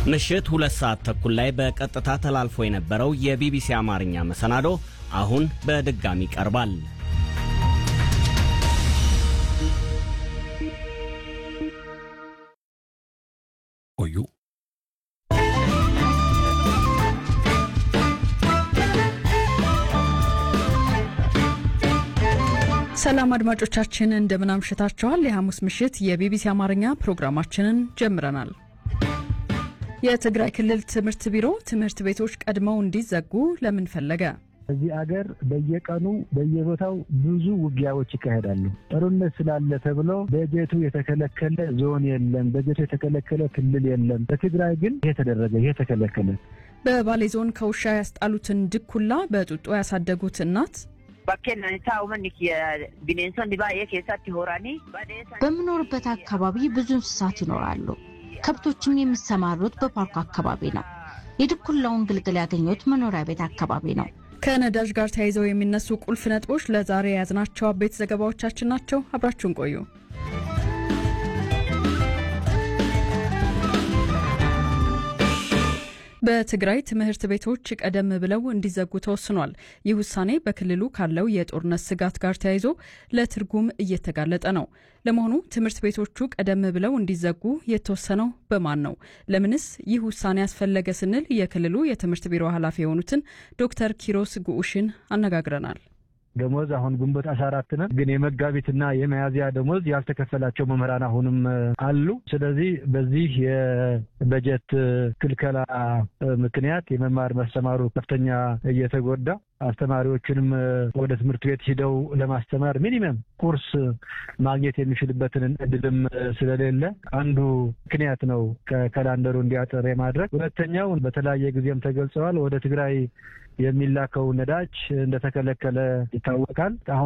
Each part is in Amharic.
ምሽት 2 ሰዓት ተኩል ላይ በቀጥታ ተላልፎ የነበረው የቢቢሲ አማርኛ መሰናዶ አሁን በድጋሚ ቀርባል። ቆዩ። ሰላም አድማጮቻችን እንደምን አምሽታችኋል። የሐሙስ ምሽት የቢቢሲ አማርኛ ፕሮግራማችንን ጀምረናል። የትግራይ ክልል ትምህርት ቢሮ ትምህርት ቤቶች ቀድመው እንዲዘጉ ለምን ፈለገ? እዚህ አገር በየቀኑ በየቦታው ብዙ ውጊያዎች ይካሄዳሉ። ጦርነት ስላለ ተብሎ በጀቱ የተከለከለ ዞን የለም፣ በጀቱ የተከለከለ ክልል የለም። በትግራይ ግን ይሄ ተደረገ፣ ይሄ ተከለከለ። በባሌ ዞን ከውሻ ያስጣሉትን ድኩላ በጡጦ ያሳደጉት እናት በምኖርበት አካባቢ ብዙ እንስሳት ይኖራሉ። ከብቶችም የሚሰማሩት በፓርክ አካባቢ ነው። የድኩላውን ግልግል ያገኙት መኖሪያ ቤት አካባቢ ነው። ከነዳጅ ጋር ተያይዘው የሚነሱ ቁልፍ ነጥቦች ለዛሬ ያዝናቸው አበይት ዘገባዎቻችን ናቸው። አብራችሁን ቆዩ። በትግራይ ትምህርት ቤቶች ቀደም ብለው እንዲዘጉ ተወስኗል። ይህ ውሳኔ በክልሉ ካለው የጦርነት ስጋት ጋር ተያይዞ ለትርጉም እየተጋለጠ ነው። ለመሆኑ ትምህርት ቤቶቹ ቀደም ብለው እንዲዘጉ የተወሰነው በማን ነው? ለምንስ ይህ ውሳኔ ያስፈለገ ስንል የክልሉ የትምህርት ቢሮ ኃላፊ የሆኑትን ዶክተር ኪሮስ ጉኡሽን አነጋግረናል። ደሞዝ አሁን ግንቦት 14 ነው፣ ግን የመጋቢትና የሚያዝያ ደሞዝ ያልተከፈላቸው መምህራን አሁንም አሉ። ስለዚህ በዚህ የበጀት ክልከላ ምክንያት የመማር ማስተማሩ ከፍተኛ እየተጎዳ አስተማሪዎችንም ወደ ትምህርት ቤት ሄደው ለማስተማር ሚኒመም ኮርስ ማግኘት የሚችልበትን እድልም ስለሌለ አንዱ ምክንያት ነው ከካላንደሩ እንዲያጠር የማድረግ። ሁለተኛው በተለያየ ጊዜም ተገልጸዋል፣ ወደ ትግራይ የሚላከው ነዳጅ እንደተከለከለ ይታወቃል። አሁን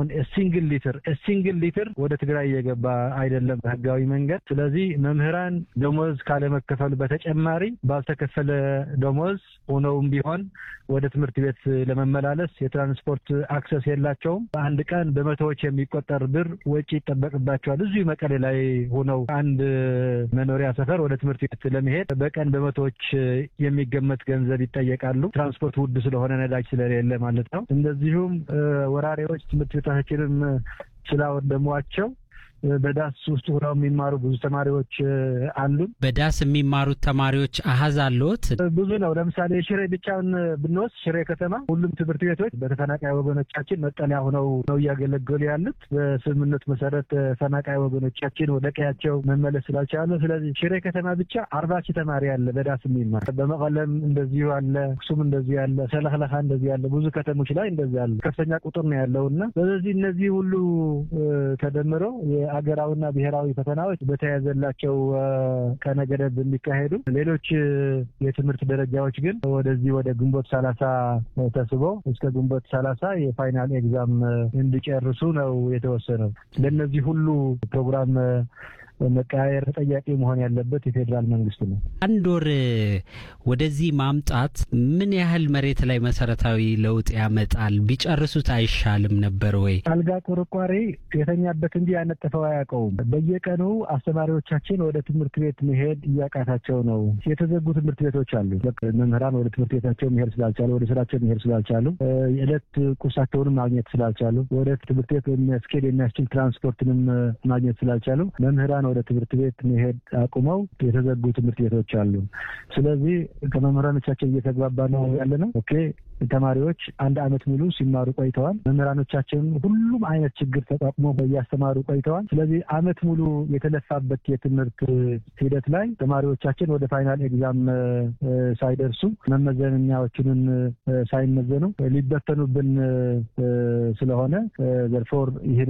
ሲንግል ሊትር ወደ ትግራይ እየገባ አይደለም በህጋዊ መንገድ። ስለዚህ መምህራን ደሞዝ ካለመከፈሉ በተጨማሪ ባልተከፈለ ደሞዝ ሆነውም ቢሆን ወደ ትምህርት ቤት ለመመላለስ የትራንስፖርት አክሰስ የላቸውም። በአንድ ቀን በመቶዎች የሚቆጠር ብር ወጪ ይጠበቅባቸዋል። እዚሁ መቀሌ ላይ ሆነው አንድ መኖሪያ ሰፈር ወደ ትምህርት ቤት ለመሄድ በቀን በመቶዎች የሚገመት ገንዘብ ይጠየቃሉ። ትራንስፖርት ውድ ስለሆነ ነዳጅ ስለሌለ ማለት ነው። እንደዚሁም ወራሪዎች ትምህርት ቤታችንን ስላወደሟቸው በዳስ ውስጥ ሆነው የሚማሩ ብዙ ተማሪዎች አሉ። በዳስ የሚማሩት ተማሪዎች አሃዝ አለዎት? ብዙ ነው። ለምሳሌ ሽሬ ብቻውን ብንወስድ ሽሬ ከተማ ሁሉም ትምህርት ቤቶች በተፈናቃይ ወገኖቻችን መጠለያ ሆነው ነው እያገለገሉ ያሉት። በስምምነቱ መሰረት ተፈናቃይ ወገኖቻችን ወደ ቀያቸው መመለስ ስላልቻሉ፣ ስለዚህ ሽሬ ከተማ ብቻ 40 ሺህ ተማሪ አለ በዳስ የሚማር። በመቀለም እንደዚሁ አለ፣ አክሱም እንደዚሁ አለ፣ ሰለክለካ እንደዚሁ አለ። ብዙ ከተሞች ላይ እንደዚሁ አለ። ከፍተኛ ቁጥር ነው ያለውና ስለዚህ እነዚህ ሁሉ ተደምረው አገራውና ብሔራዊ ፈተናዎች በተያዘላቸው ቀነ ገደብ እንዲካሄዱ፣ ሌሎች የትምህርት ደረጃዎች ግን ወደዚህ ወደ ግንቦት 30 ተስቦ እስከ ግንቦት 30 የፋይናል ኤግዛም እንዲጨርሱ ነው የተወሰነው። ለነዚህ ሁሉ ፕሮግራም መቀያየር ተጠያቂ መሆን ያለበት የፌደራል መንግስት ነው። አንድ ወር ወደዚህ ማምጣት ምን ያህል መሬት ላይ መሰረታዊ ለውጥ ያመጣል? ቢጨርሱት አይሻልም ነበር ወይ? አልጋ ቆርቋሪ የተኛበት እንጂ ያነጠፈው አያውቀውም። በየቀኑ አስተማሪዎቻችን ወደ ትምህርት ቤት መሄድ እያቃታቸው ነው። የተዘጉ ትምህርት ቤቶች አሉ። መምህራን ወደ ትምህርት ቤታቸው መሄድ ስላልቻሉ፣ ወደ ስራቸው መሄድ ስላልቻሉ፣ የዕለት ቁሳቸውን ማግኘት ስላልቻሉ፣ ወደ ትምህርት ቤት የሚያስኬድ የሚያስችል ትራንስፖርትንም ማግኘት ስላልቻሉ መምህራን ወደ ትምህርት ቤት መሄድ አቁመው የተዘጉ ትምህርት ቤቶች አሉ። ስለዚህ ከመምህራኖቻችን እየተግባባ ነው ያለነው። ኦኬ ተማሪዎች አንድ አመት ሙሉ ሲማሩ ቆይተዋል። መምህራኖቻችን ሁሉም አይነት ችግር ተቋቁመው እያስተማሩ ቆይተዋል። ስለዚህ አመት ሙሉ የተለፋበት የትምህርት ሂደት ላይ ተማሪዎቻችን ወደ ፋይናል ኤግዛም ሳይደርሱ መመዘኛዎችን ሳይመዘኑ ሊበተኑብን ስለሆነ ዘርፎር ይሄ